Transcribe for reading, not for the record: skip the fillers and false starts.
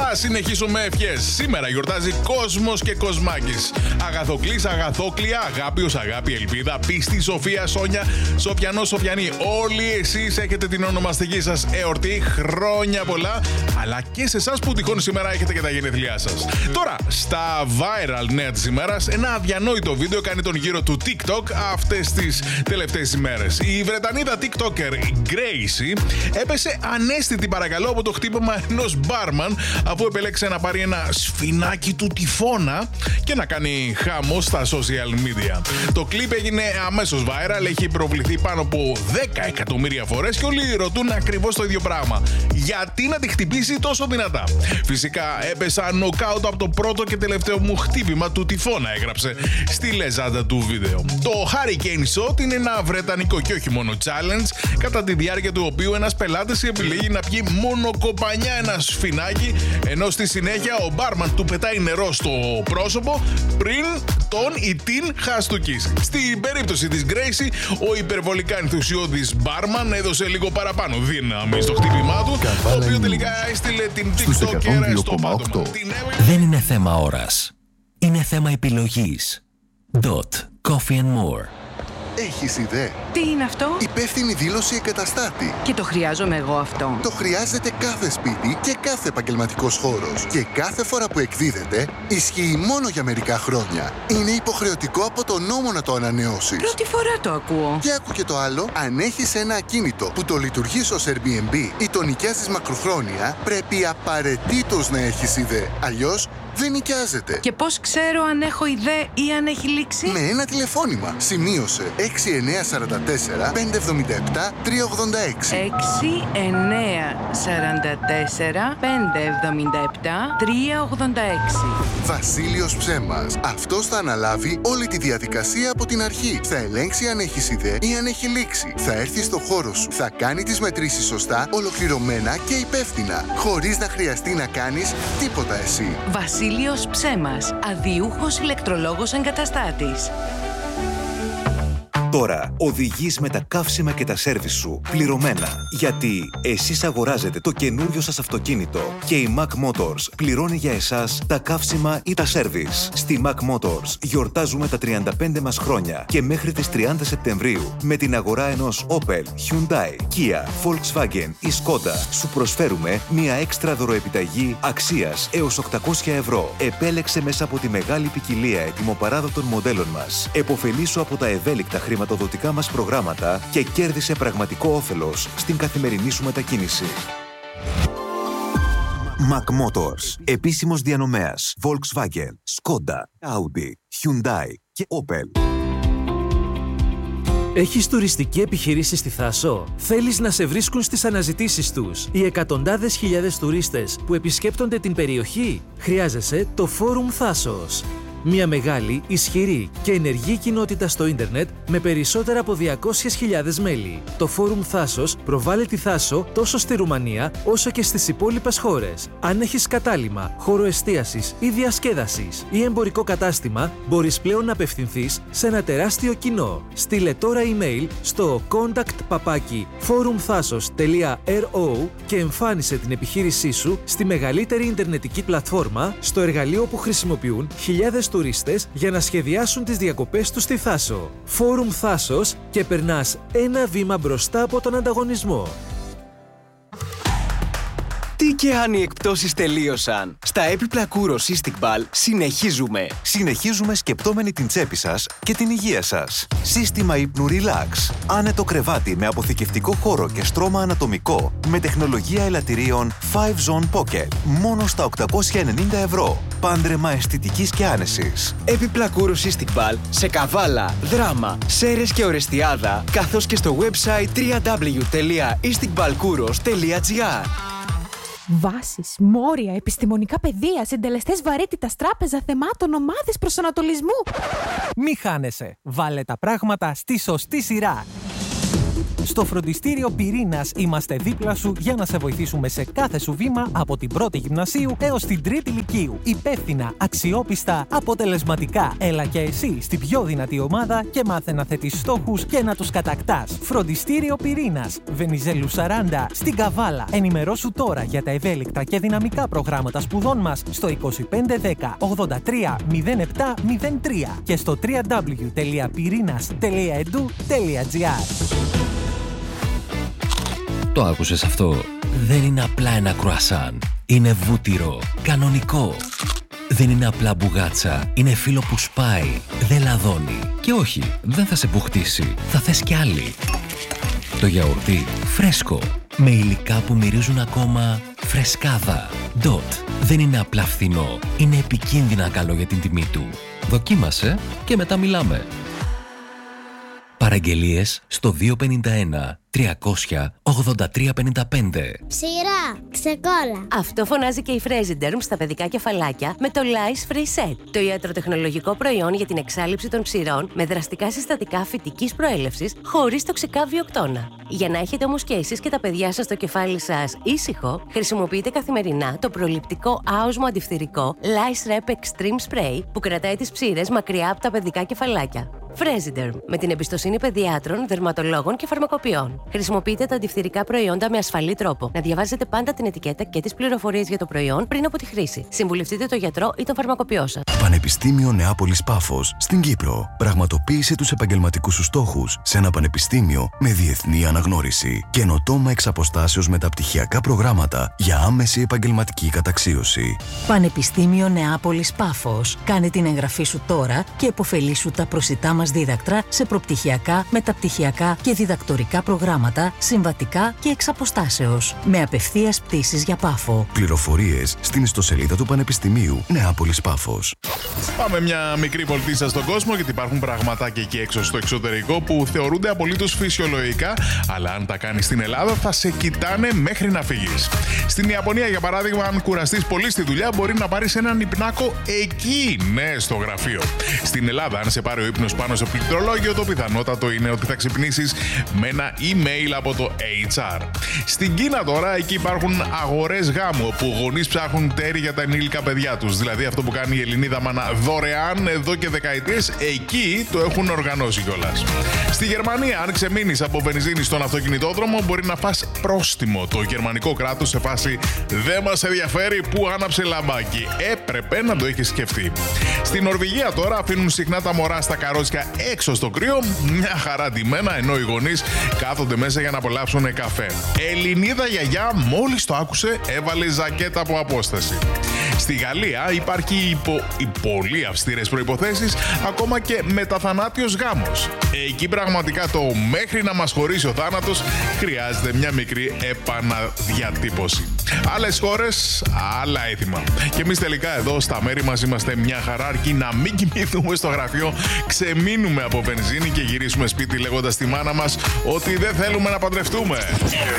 Θα συνεχίσουμε ευχές. Σήμερα γιορτάζει Κόσμος και Κοσμάκης. Αγαθοκλής, Αγαθόκλια, Αγάπιος, Αγάπη, Ελπίδα, Πίστη, Σοφία, Σόνια, Σοφιανός, Σοφιανή. Όλοι εσείς έχετε την ονομαστική σας εορτή. Χρόνια πολλά. Αλλά και σε εσάς που τυχόν σήμερα έχετε και τα γενέθλιά σας. Τώρα, στα viral νέα της ημέρας, ένα αδιανόητο βίντεο κάνει τον γύρο του TikTok αυτές τις τελευταίες ημέρες. Η Βρετανίδα TikToker Gracie έπεσε ανέστητη, παρακαλώ, από το χτύπημα ενός μπάρμαν, αφού επέλεξε να πάρει ένα σφινάκι του τυφώνα και να κάνει χάμο στα social media. Το κλιπ έγινε αμέσως viral, έχει προβληθεί πάνω από 10 εκατομμύρια φορές και όλοι ρωτούν ακριβώς το ίδιο πράγμα. Γιατί να τη χτυπήσει τόσο δυνατά? Φυσικά έπεσα νοκάουτ από το πρώτο και τελευταίο μου χτύπημα του τυφώνα, έγραψε στη λεζάντα του βίντεο. Το Hurricane Shot είναι ένα βρετανικό και όχι μόνο challenge, κατά τη διάρκεια του οποίου ένας πελάτης επιλέγει να πιει μόνο κοπανιά ένα σφινάκι, ενώ στη συνέχεια ο μπάρμαν του πετάει νερό στο πρόσωπο πριν τον ή την χαστούκίσει. Στην περίπτωση της Gracie, ο υπερβολικά ενθουσιώδης μπάρμαν έδωσε λίγο παραπάνω δύναμη στο χτύπημά του, το οποίο τελικά έστειλε την TikToker στο πάτωμα. Δεν είναι θέμα ώρας. Είναι θέμα επιλογής. Coffee and More. Έχεις ιδέα? Τι είναι αυτό? Υπεύθυνη δήλωση εγκαταστάτη. Και το χρειάζομαι εγώ αυτό. Το χρειάζεται κάθε σπίτι και κάθε επαγγελματικός χώρος. Και κάθε φορά που εκδίδεται, ισχύει μόνο για μερικά χρόνια. Είναι υποχρεωτικό από το νόμο να το ανανεώσεις. Πρώτη φορά το ακούω. Και άκου και το άλλο. Αν έχεις ένα ακίνητο που το λειτουργείς ως Airbnb ή το νοικιάζεις μακροχρόνια, πρέπει απαραίτητος να έχεις ιδέα. Αλλιώς δεν νοικιάζεται. Και πώς ξέρω αν έχω ιδέα ή αν έχει λήξει? Με ένα τηλεφώνημα. Σημείωσε 6944 577 386. 6944 577 386. Βασίλειος Ψέμας. Αυτός θα αναλάβει όλη τη διαδικασία από την αρχή. Θα ελέγξει αν έχεις ιδέα ή αν έχει λήξει. Θα έρθει στο χώρο σου. Θα κάνει τις μετρήσεις σωστά, ολοκληρωμένα και υπεύθυνα. Χωρίς να χρειαστεί να κάνεις τίποτα εσύ. Βασίλειος Ψέμας. Αδιούχος ηλεκτρολόγος εγκαταστάτης. Τώρα οδηγείς με τα καύσιμα και τα σέρβις σου πληρωμένα. Γιατί εσείς αγοράζετε το καινούριο σας αυτοκίνητο και η Mac Motors πληρώνει για εσάς τα καύσιμα ή τα σέρβις. Στη Mac Motors γιορτάζουμε τα 35 μας χρόνια και μέχρι τις 30 Σεπτεμβρίου με την αγορά ενός Opel, Hyundai, Kia, Volkswagen ή Skoda σου προσφέρουμε μια έξτρα δωροεπιταγή αξίας έως 800 ευρώ. Επέλεξε μέσα από τη μεγάλη ποικιλία ετοιμοπαράδοτων μοντέλων μας. Εποφελήσου από τα ευέλικτα χρηματοδοτικά μας προγράμματα και κέρδισε πραγματικό όφελος στην καθημερινή σου μετακίνηση. Mac Motors. Επίσημος διανομέας Volkswagen, Skoda, Audi, Hyundai και Opel. Έχεις τουριστική επιχείρηση στη Θάσο? Θέλεις να σε βρίσκουν στις αναζητήσεις τους οι εκατοντάδες χιλιάδες τουρίστες που επισκέπτονται την περιοχή? Χρειάζεσαι το Φόρουμ Θάσος. Μια μεγάλη, ισχυρή και ενεργή κοινότητα στο ίντερνετ με περισσότερα από 200.000 μέλη. Το Φόρουμ Θάσος προβάλλει τη Θάσο τόσο στη Ρουμανία όσο και στις υπόλοιπες χώρες. Αν έχεις κατάλημα, χώρο εστίασης ή διασκέδασης ή εμπορικό κατάστημα, μπορείς πλέον να απευθυνθείς σε ένα τεράστιο κοινό. Στείλε τώρα email στο contact@forumthasos.ro και εμφάνισε την επιχείρησή σου στη μεγαλύτερη ιντερνετική πλατφόρμα, στο εργαλείο που χρησιμοποιούν χιλιάδες τουρίστες για να σχεδιάσουν τις διακοπές τους στη Θάσο. Φόρουμ Θάσος και περνάς ένα βήμα μπροστά από τον ανταγωνισμό. Τι και αν οι εκπτώσεις τελείωσαν. Στα έπιπλα Kouros Istiqbal συνεχίζουμε. Συνεχίζουμε σκεπτόμενοι την τσέπη σας και την υγεία σας. Σύστημα ύπνου Relax. Άνετο κρεβάτι με αποθηκευτικό χώρο και στρώμα ανατομικό με τεχνολογία ελαττηρίων 5-Zone Pocket. Μόνο στα 890 ευρώ. Πάντρεμα αισθητικής και άνεσης. Έπιπλα Kouros Istiqbal σε Καβάλα, Δράμα, Σέρρες και Ορεστιάδα, καθώς και στο website www.istiqbalkouros.gr. Βάσεις, μόρια, επιστημονικά πεδία, συντελεστές βαρύτητας, τράπεζα θεμάτων, ομάδες προσανατολισμού. Μη χάνεσαι. Βάλε τα πράγματα στη σωστή σειρά. Στο φροντιστήριο Πυρήνας είμαστε δίπλα σου για να σε βοηθήσουμε σε κάθε σου βήμα από την πρώτη γυμνασίου έως την τρίτη λυκείου. Υπεύθυνα, αξιόπιστα, αποτελεσματικά. Έλα και εσύ στην πιο δυνατή ομάδα και μάθε να θέτεις στόχους και να τους κατακτάς. Φροντιστήριο Πυρήνας, Βενιζέλου 40, στην Καβάλα. Ενημερώσου τώρα για τα ευέλικτα και δυναμικά προγράμματα σπουδών μας στο 2510 83 07 03 και στο www.pyrinas.edu.gr. Το άκουσες αυτό? Δεν είναι απλά ένα κρουασάν. Είναι βούτυρο, κανονικό. Δεν είναι απλά μπουγάτσα. Είναι φύλλο που σπάει, δεν λαδώνει. Και όχι, δεν θα σε μπουχτίσει. Θα θες κι άλλη. Το γιαουρτί, φρέσκο. Με υλικά που μυρίζουν ακόμα φρεσκάδα. Dot. Δεν είναι απλά φθηνό. Είναι επικίνδυνα καλό για την τιμή του. Δοκίμασε και μετά μιλάμε. Παραγγελίες στο 251 300 8355. Ψηρά, ξεκόλα. Αυτό φωνάζει και η Fresiderm στα παιδικά κεφαλάκια με το Lice Free Set. Το ιατροτεχνολογικό προϊόν για την εξάλειψη των ψηρών με δραστικά συστατικά φυτικής προέλευσης χωρίς τοξικά βιοκτώνα. Για να έχετε όμως και εσείς και τα παιδιά σας το κεφάλι σας ήσυχο, χρησιμοποιείτε καθημερινά το προληπτικό άοσμο αντιφθυρικό Lice Rep Extreme Spray που κρατάει τις ψήρες μακριά από τα παιδικά κεφαλάκια. Fresiderm, με την εμπιστοσύνη παιδιάτρων, δερματολόγων και φαρμακοποιών. Χρησιμοποιείτε τα αντιφθυρικά προϊόντα με ασφαλή τρόπο. Να διαβάζετε πάντα την ετικέτα και τις πληροφορίες για το προϊόν πριν από τη χρήση. Συμβουλευτείτε τον γιατρό ή τον φαρμακοποιό σας. Πανεπιστήμιο Νεάπολης Πάφος στην Κύπρο. Πραγματοποίησε τους επαγγελματικούς σου στόχους σε ένα πανεπιστήμιο με διεθνή αναγνώριση. Καινοτόμα εξ αποστάσεως μεταπτυχιακά προγράμματα για άμεση επαγγελματική καταξίωση. Πανεπιστήμιο Νεάπολης Πάφος. Κάνε την εγγραφή σου τώρα και επωφελήσου τα προσιτά μας δίδακτρα σε προπτυχιακά, μεταπτυχιακά και διδακτορικά προγράμματα, συμβατικά και εξ αποστάσεως. Με απευθείας πτήσεις για Πάφο. Πληροφορίες στην ιστοσελίδα του Πανεπιστημίου Νεάπολης Πάφος. Πάμε μια μικρή βολτίτσα στον κόσμο, γιατί υπάρχουν πραγματάκια εκεί έξω στο εξωτερικό που θεωρούνται απολύτως φυσιολογικά, αλλά αν τα κάνεις στην Ελλάδα θα σε κοιτάνε μέχρι να φύγεις. Στην Ιαπωνία, για παράδειγμα, αν κουραστείς πολύ στη δουλειά, μπορεί να πάρεις έναν υπνάκο εκεί, ναι, στο γραφείο. Στην Ελλάδα, αν σε πάρει ο ύπνος πάνω στο πληκτρολόγιο, το πιθανότατο είναι ότι θα ξυπνήσεις με ένα email από το HR. Στην Κίνα τώρα, εκεί υπάρχουν αγορές γάμου, όπου γονείς ψάχνουν τέρι για τα ενήλικα παιδιά τους. Δηλαδή αυτό που κάνει η Ελληνίδα μάνα δωρεάν εδώ και δεκαετίες, εκεί το έχουν οργανώσει κιόλας. Στη Γερμανία, αν ξεμείνεις από βενζίνη στον αυτοκινητόδρομο, μπορεί να φας πρόστιμο. Το γερμανικό κράτος σε φάση «Δεν μας ενδιαφέρει που άναψε λαμπάκι». Έπρεπε να το έχεις σκεφτεί. Στην Νορβηγία τώρα αφήνουν συχνά τα μωρά στα καρότσια έξω στο κρύο, μια χαρά ντυμένα, ενώ οι γονείς κάθονται μέσα για να απολαύσουν καφέ. Ελληνίδα γιαγιά μόλις το άκουσε έβαλε ζακέτα από απόσταση. Στη Γαλλία υπάρχει υπό πολύ αυστηρές προϋποθέσεις ακόμα και μεταθανάτιος γάμος. Εκεί πραγματικά το μέχρι να μας χωρίσει ο θάνατος χρειάζεται μια μικρή επαναδιατύπωση. Άλλες χώρες, άλλα έθιμα. Και εμείς τελικά εδώ στα μέρη μας είμαστε μια χαρά, αρκεί να μην κοιμηθούμε στο γραφείο, ξεμείνουμε από βενζίνη και γυρίσουμε σπίτι λέγοντας στη μάνα μας ότι δεν θέλουμε να παντρευτούμε.